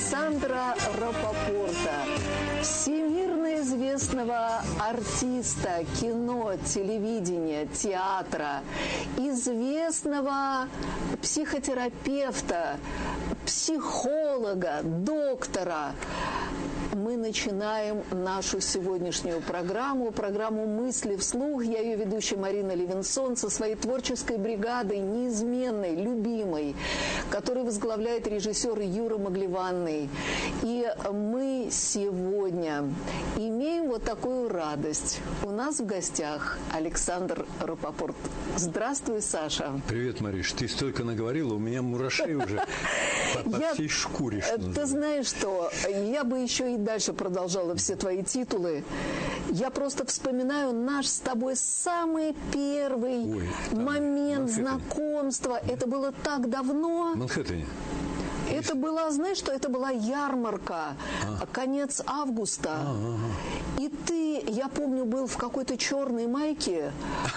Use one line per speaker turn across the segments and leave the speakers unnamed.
Александра Рапопорта, всемирно известного артиста кино, телевидения, театра, известного психотерапевта, психолога, доктора. Мы начинаем нашу сегодняшнюю программу «Мысли вслух». Я ее ведущая Марина Левинсон со своей творческой бригадой, неизменной, любимой, которую возглавляет режиссер Юра Маглеванный. И мы сегодня имеем вот такую радость. У нас в гостях Александр Рапопорт. Здравствуй, Саша.
Привет, Мариш. Ты столько наговорила, у меня мурашей уже по всей шкуре.
Ты знаешь что, я бы еще и дальше продолжала все твои титулы. Я просто вспоминаю наш с тобой самый первый момент знакомства. Это было так давно.
В Манхэттене.
Это была, знаешь что, это была ярмарка, конец августа. И ты, я помню, был в какой-то черной майке,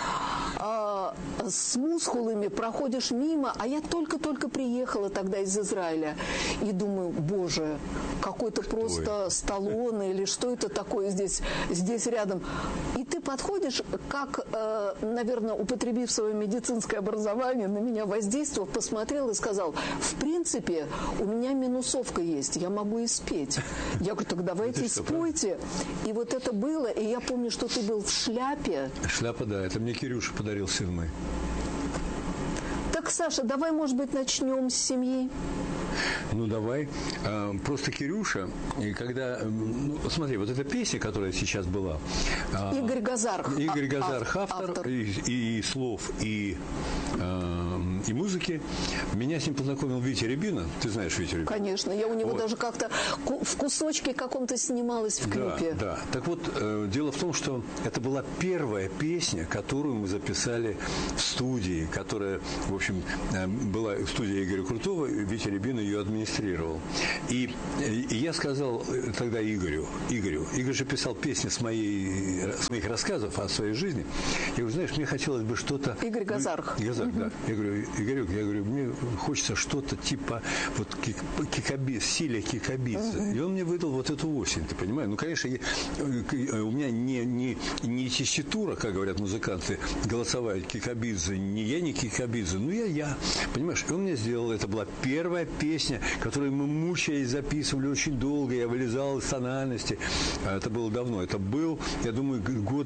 с мускулами, проходишь мимо, а я только-только приехала тогда из Израиля. И думаю, боже, какой-то просто Сталлоне или что это такое здесь рядом. И ты подходишь, как, наверное, употребив свое медицинское образование, на меня воздействовал, посмотрел и сказал, в принципе, у меня минусовка есть, я могу и спеть. Я говорю, так давайте спойте. И вот это было, и я помню, что ты был в шляпе.
Шляпа, да, это мне Кирюша подарил, сын мой.
Так, Саша, давай, может быть, начнем с семьи.
Ну, давай. Просто Кирюша, и когда... смотри, вот эта песня, которая сейчас была...
Игорь Газарх.
Игорь Газарх, автор. И слов, и музыки. Меня с ним познакомил Витя Рябина. Ты знаешь Витю Рябина?
Конечно. Я у него даже как-то в кусочке каком-то снималась в клипе.
Да. Так вот, дело в том, что это была первая песня, которую мы записали в студии, которая, в общем, была в студии Игоря Крутого, Витя Рябин ее администрировал. И я сказал тогда Игорю, Игорь же писал песни с моих рассказов о своей жизни. Я говорю, знаешь, мне хотелось бы что-то...
Игорь Газарх.
Газарх, да. Я говорю, мне хочется что-то типа вот стиля Кикабидзе. И он мне выдал вот эту осень, ты понимаешь? Ну, конечно, у меня не тесситура, как говорят музыканты, голосовая Кикабидзе, не Кикабидзе, ну я, понимаешь? И он мне сделал, это была первая песня, которую мы мучаясь записывали очень долго, я вылезал из тональности. Это было давно, это был, я думаю, год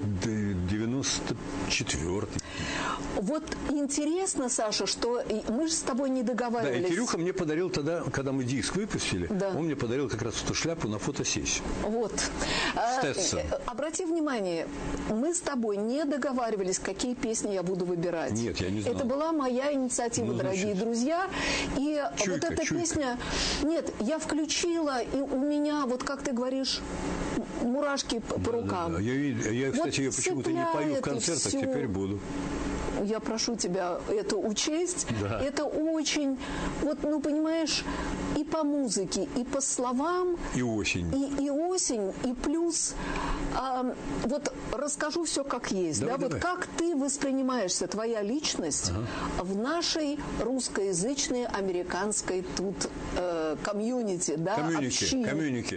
94-й.
Вот интересно, Саша, что мы же с тобой не договаривались.
Да, и Кирюха мне подарил тогда, когда мы диск выпустили, он мне подарил как раз эту шляпу на фотосессию.
Вот. Обрати внимание, мы с тобой не договаривались, какие песни я буду выбирать.
Нет, я не знал.
Это была моя инициатива, дорогие друзья. И вот эта песня... Нет, я включила, и у меня, вот как ты говоришь, мурашки по рукам.
Да. Я, кстати, ее почему-то не пою в концертах, теперь буду.
Я прошу тебя это учесть. Да. Это очень, вот, ну, понимаешь, и по музыке, и по словам.
И осень.
И осень, и плюс, вот расскажу все как есть. Давай. Вот как ты воспринимаешься, твоя личность в нашей русскоязычной, американской тут комьюнити, да,
комьюники.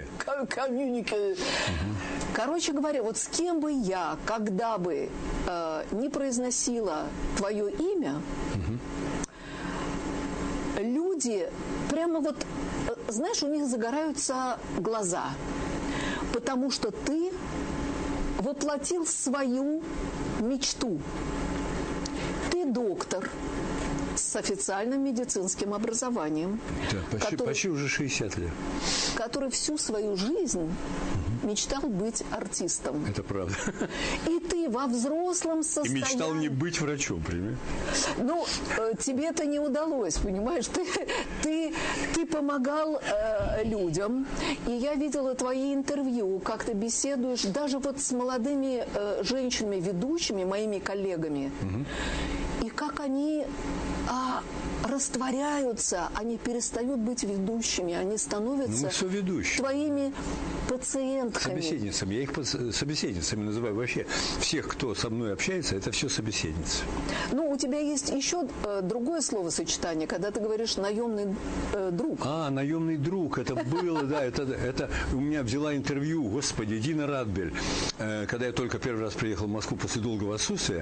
Короче говоря, вот с кем бы я, когда бы не произносила твое имя, люди прямо вот, знаешь, у них загораются глаза, потому что ты воплотил свою мечту. Ты доктор с официальным медицинским образованием.
Да, почти уже 60 лет.
Который всю свою жизнь мечтал быть артистом.
Это правда.
И ты во взрослом состоянии...
И мечтал не быть врачом, понимаешь?
Ну, тебе это не удалось, понимаешь? Ты помогал людям, и я видела твои интервью, как ты беседуешь даже вот с молодыми женщинами, ведущими, моими коллегами, и как они растворяются, они перестают быть ведущими, они становятся твоими пациентками.
Собеседницами. Я их собеседницами называю вообще. Всех, кто со мной общается, это все собеседницы.
Ну, у тебя есть еще другое словосочетание, когда ты говоришь «наемный друг».
Наемный друг. Это было, да. Это у меня взяла интервью, господи, Дина Радбель. Когда я только первый раз приехал в Москву после долгого отсутствия,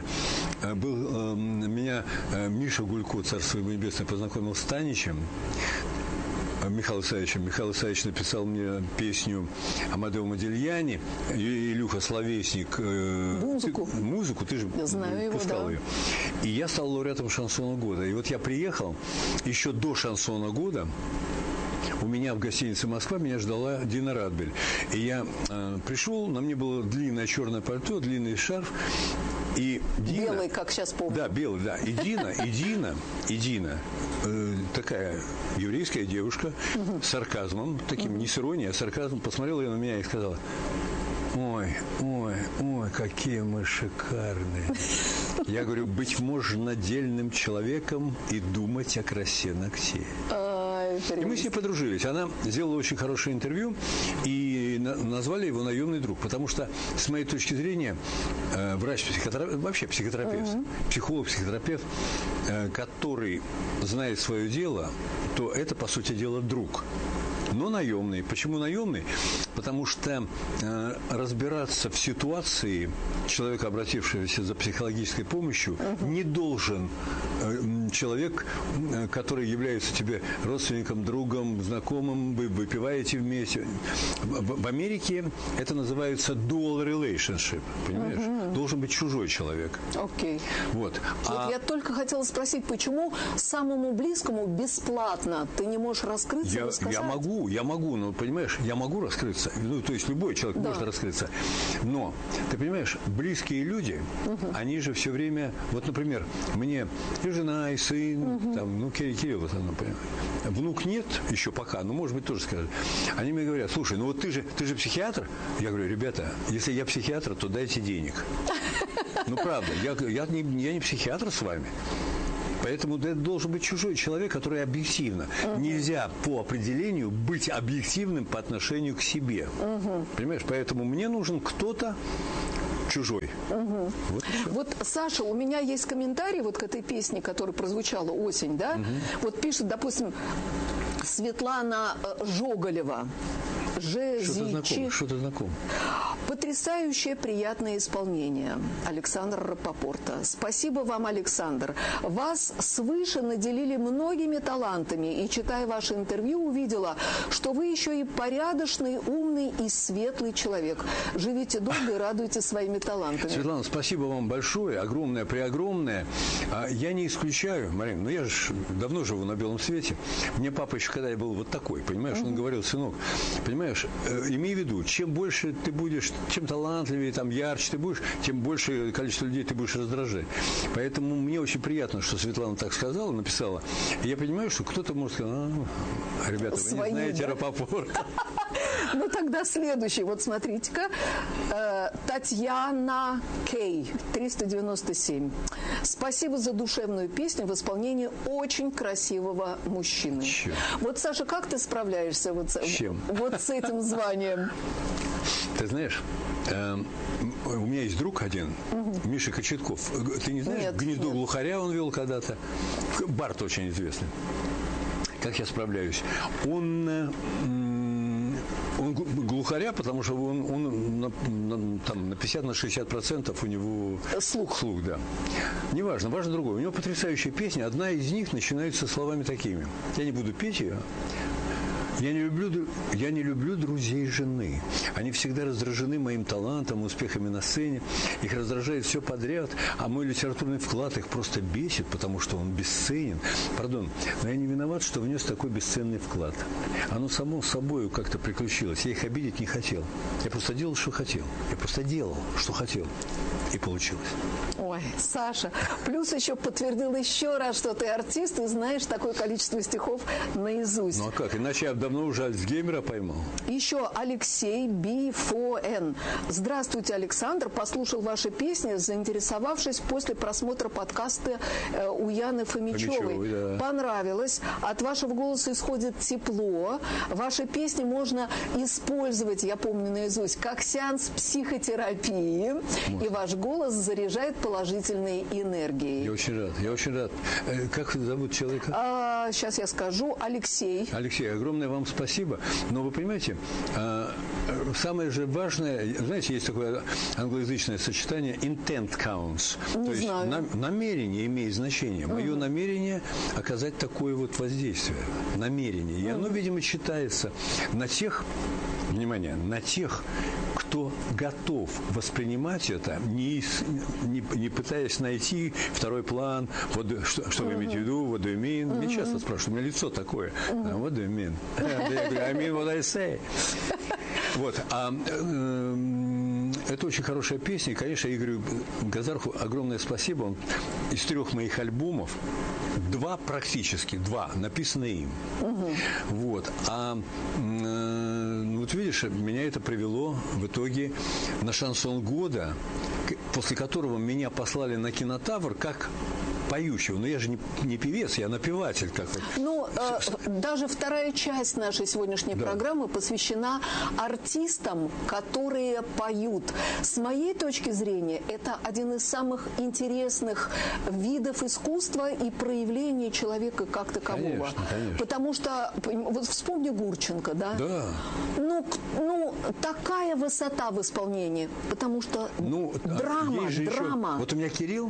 меня Миша Гулько, царство ему небесное, познакомил с Таничем, Михаилом Исаевичем. Михаил Исаевич написал мне песню Амадео Модильяни, Илюха Словесник. Музыку, ты же пускал ее. И я стал лауреатом шансона года. И вот я приехал, еще до шансона года, у меня в гостинице «Москва» меня ждала Дина Радбель. И я пришел, на мне было длинное черное пальто, длинный шарф. И Дина,
белый, как сейчас помню.
Да, белый, да. И Дина, такая еврейская девушка, с сарказмом, таким не с иронией, а с сарказмом, посмотрела на меня и сказала: ой, какие мы шикарные. Я говорю, быть можно дельным человеком и думать о красе ногтей. И мы с ней подружились. Она сделала очень хорошее интервью и назвали его «Наемный друг», потому что, с моей точки зрения, врач-психотерапевт, вообще психотерапевт, психолог-психотерапевт, который знает свое дело, то это, по сути дела, друг. Но наемный. Почему наемный? Потому что разбираться в ситуации человека, обратившегося за психологической помощью, не должен человек, который является тебе родственником, другом, знакомым, вы выпиваете вместе. В Америке это называется dual relationship, понимаешь? Должен быть чужой человек.
Окей.
Вот.
Я только хотела спросить, почему самому близкому бесплатно ты не можешь раскрыться и рассказать?
Я могу, но, понимаешь, я могу раскрыться. Ну, то есть любой человек может раскрыться. Но, ты понимаешь, близкие люди, они же все время... Вот, например, мне и жена, и сын, там, Кирилл, вот она, понимаешь. Внук нет еще пока, но, может быть, тоже скажет. Они мне говорят: слушай, ну вот ты же психиатр? Я говорю: ребята, если я психиатр, то дайте денег. Ну, правда, я не психиатр с вами. Поэтому это должен быть чужой человек, который объективно. Нельзя по определению быть объективным по отношению к себе. Понимаешь? Поэтому мне нужен кто-то чужой.
Вот, Саша, у меня есть комментарий вот к этой песне, которая прозвучала «Осень», да? Вот пишет, допустим, Светлана Жоголева.
Что-то знакомо.
Потрясающее приятное исполнение Александра Рапопорта. Спасибо вам, Александр. Вас свыше наделили многими талантами, и, читая ваше интервью, увидела, что вы еще и порядочный, умный и светлый человек. Живите долго и радуйте своими талантами.
Светлана, спасибо вам большое, огромное, преогромное. Я не исключаю, Марина, я же давно живу на белом свете. Мне папа еще, когда я был вот такой, понимаешь, он говорил: сынок, понимаешь, имей в виду, чем больше ты будешь, чем талантливее, там, ярче ты будешь, тем больше количество людей ты будешь раздражать. Поэтому мне очень приятно, что Светлана так сказала, написала. И я понимаю, что кто-то может сказать: ребята, вы не знаете Рапопорта.
Ну, тогда следующий. Вот смотрите-ка. Татьяна Кей, 397. Спасибо за душевную песню в исполнении очень красивого мужчины. Вот, Саша, как ты справляешься вот с этим званием?
Ты знаешь, у меня есть друг один, Миша Кочетков. Ты не знаешь, «Гнездо глухаря» он вел когда-то. Бард очень известный. Как я справляюсь? Он глухаря, потому что он на 50-60% у него слух, да. Неважно, важно другое. У него потрясающая песня. Одна из них начинается словами такими. Я не буду петь ее. Я не люблю друзей жены. Они всегда раздражены моим талантом, успехами на сцене. Их раздражает все подряд, а мой литературный вклад их просто бесит, потому что он бесценен. Пардон, но я не виноват, что внес такой бесценный вклад. Оно само собой как-то приключилось. Я их обидеть не хотел. Я просто делал, что хотел. Я просто делал, что хотел. И получилось.
Ой, Саша, плюс еще подтвердил еще раз, что ты артист и знаешь такое количество стихов наизусть.
Ну а как? Иначе я давно давно уже Альцгеймера поймал.
Еще Алексей B4N. Здравствуйте, Александр. Послушал ваши песни, заинтересовавшись после просмотра подкаста у Яны Фомичевой.
Да.
Понравилось. От вашего голоса исходит тепло. Ваши песни можно использовать, я помню наизусть, как сеанс психотерапии. И ваш голос заряжает положительной энергией.
Я очень рад. Как зовут человека?
Сейчас я скажу. Алексей.
Алексей, огромное вам спасибо. Но вы понимаете, самое же важное, знаете, есть такое англоязычное сочетание intent counts.
Не
то есть
знаю.
Намерение имеет значение. Мое намерение оказать такое вот воздействие. Намерение. И оно, видимо, читается на тех, внимание, на тех, кто готов воспринимать это, не пытаясь найти второй план, вот, что вы имеете в виду, what do you mean? Меня часто спрашивают, у меня лицо такое, what do you mean? Я говорю, I mean what I say. Вот, это очень хорошая песня, и, конечно, Игорю Газарху огромное спасибо. Он из 3 моих альбомов, 2 написаны им. Вот, вот видишь, меня это привело в итоге на шансон года, после которого меня послали на Кинотавр как поющего. Но я же не певец, я напеватель.
Ну, даже вторая часть нашей сегодняшней программы посвящена артистам, которые поют. С моей точки зрения, это один из самых интересных видов искусства и проявления человека как такового.
Конечно.
Потому что, вот вспомни Гурченко, да?
Да.
Ну, такая высота в исполнении, потому что драма.
Вот у меня Кирилл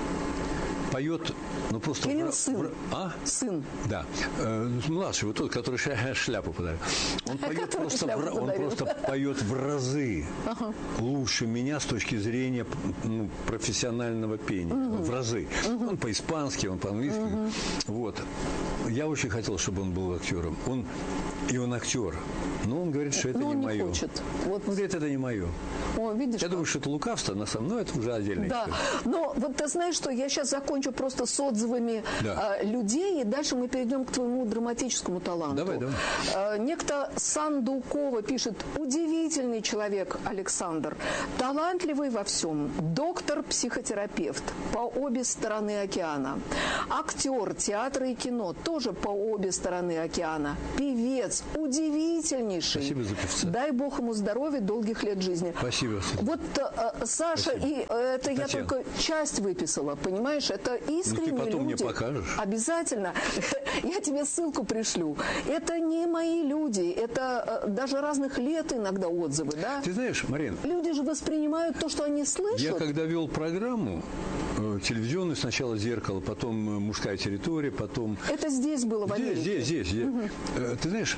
поет, просто...
Кирилл сын. Сын.
Да. Младший, вот тот, который шляпу подарил. Он поет просто поет в разы лучше меня с точки зрения профессионального пения. В разы. Он по-испански, он по-английски. Вот. Я очень хотел, чтобы он был актером. Он актер. Но он говорит, что это не мое.
Хочет.
Он говорит, это не мое.
Видишь,
я думаю, что это лукавство, на самом деле, но это уже отдельная история.
Но вот ты знаешь, что я сейчас закончу просто с отзывами людей, и дальше мы перейдем к твоему драматическому таланту.
Давай.
Некто Сандукова пишет: удивительный человек Александр, талантливый во всем, доктор-психотерапевт по обе стороны океана, актер театра и кино тоже по обе стороны океана, певец, удивительнейший.
Спасибо за певца.
Дай Бог ему здоровья, долгих лет жизни.
Спасибо.
Вот, Саша,
спасибо.
и это
Татьяна.
я только часть выписала, понимаешь? Это искренние
ты потом
люди.
мне покажешь.
Обязательно. Я тебе ссылку пришлю. Это не мои люди. Это даже разных лет иногда отзывы, да?
Ты знаешь, Марин...
Люди же воспринимают то, что они слышат.
Я когда вел программу телевизионную, сначала «Зеркало», потом «Мужская территория», потом...
Это здесь было, в Америке?
Здесь. Ты знаешь,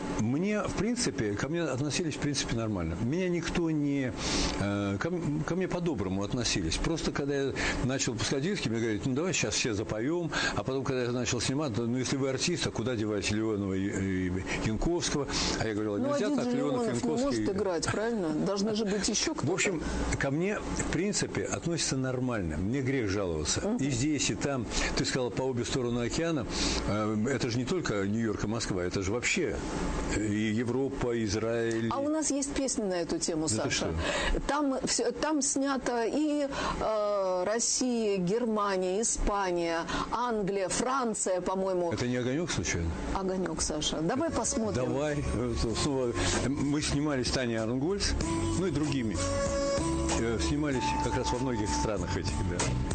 ко мне относились, в принципе, нормально. Меня никто не... Ко мне по-доброму относились. Просто, когда я начал выпускать диски, мне говорят, давай сейчас все запоем, а потом, когда я начал снимать, если вы артист, а куда девать Леонова и Янковского? А я говорил, нельзя так, Леонов, Янковский...
не может играть, правильно? Должны же быть еще кто-то.
В общем, ко мне, в принципе, относятся нормально. Мне грех жаловаться. И здесь, и там. Ты сказала, по обе стороны океана. Это же не только Нью-Йорк и Москва, это же вообще и Европа, Израиль.
А у нас есть песни на эту тему, Саша. Там снято и Россия, Германия, Испания, Англия, Франция, по-моему.
Это не «Огонек» случайно?
«Огонек», Саша. Давай посмотрим.
Давай. Мы снимались с Таней Арнгольц, и другими. Снимались как раз во многих странах этих, да.